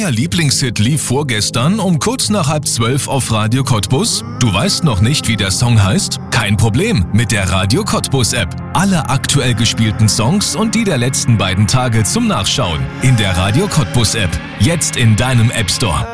neuer Lieblingshit lief vorgestern um kurz nach 11:30 auf Radio Cottbus? Du weißt noch nicht, wie der Song heißt? Kein Problem, mit der Radio Cottbus App. Alle aktuell gespielten Songs und die der letzten beiden Tage zum Nachschauen. In der Radio Cottbus App. Jetzt in deinem App Store.